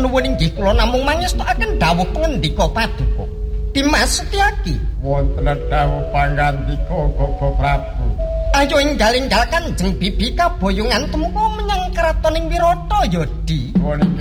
nuwun inggih kula namung mangestakaken dawuh pangandika Paduka. Dimas Setyaki. Wonten dawuh pangandika Koko Prabu. Ayo enggal-enggal Kanjeng Bibi kaboyongan tumeka menyang kratoning Wirata ya, Di. Nuwun